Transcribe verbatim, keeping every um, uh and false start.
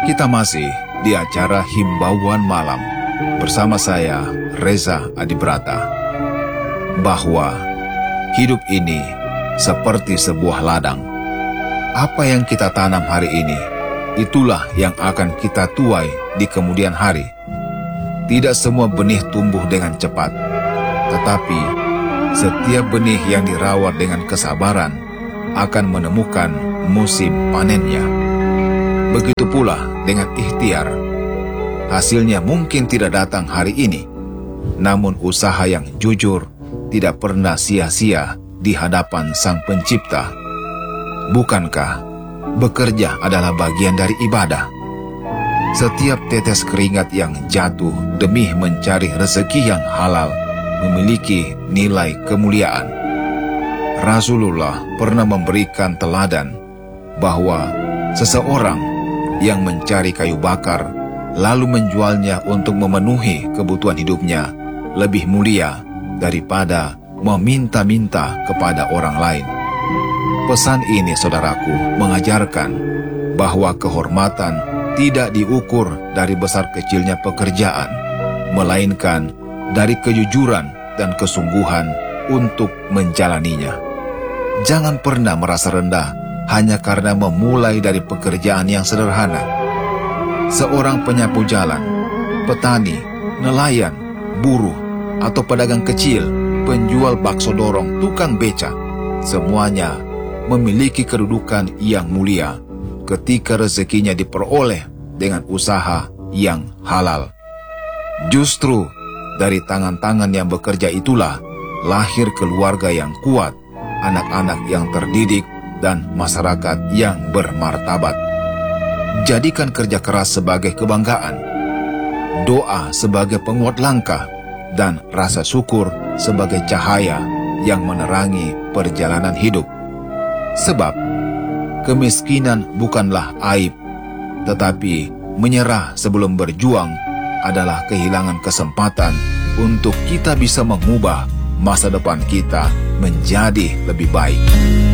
Kita masih di acara Himbauan Malam bersama saya, Reza Adibrata, bahwa hidup ini seperti sebuah ladang. Apa yang kita tanam hari ini, itulah yang akan kita tuai di kemudian hari. Tidak semua benih tumbuh dengan cepat, tetapi setiap benih yang dirawat dengan kesabaran akan menemukan musim panennya. Begitu pula dengan ikhtiar. Hasilnya mungkin tidak datang hari ini, namun usaha yang jujur tidak pernah sia-sia di hadapan Sang Pencipta. Bukankah bekerja adalah bagian dari ibadah? Setiap tetes keringat yang jatuh demi mencari rezeki yang halal memiliki nilai kemuliaan. Rasulullah pernah memberikan teladan bahwa seseorang yang mencari kayu bakar lalu menjualnya untuk memenuhi kebutuhan hidupnya lebih mulia daripada meminta-minta kepada orang lain. Pesan ini, saudaraku, mengajarkan bahwa kehormatan tidak diukur dari besar kecilnya pekerjaan, melainkan dari kejujuran dan kesungguhan untuk menjalaninya. Jangan pernah merasa rendah hanya karena memulai dari pekerjaan yang sederhana. Seorang penyapu jalan, petani, nelayan, buruh, atau pedagang kecil, penjual bakso dorong, tukang beca, semuanya memiliki kedudukan yang mulia ketika rezekinya diperoleh dengan usaha yang halal. Justru dari tangan-tangan yang bekerja itulah lahir keluarga yang kuat, anak-anak yang terdidik, dan masyarakat yang bermartabat. Jadikan kerja keras sebagai kebanggaan, doa sebagai penguat langkah, dan rasa syukur sebagai cahaya yang menerangi perjalanan hidup. Sebab kemiskinan bukanlah aib, tetapi menyerah sebelum berjuang adalah kehilangan kesempatan untuk kita bisa mengubah masa depan kita menjadi lebih baik.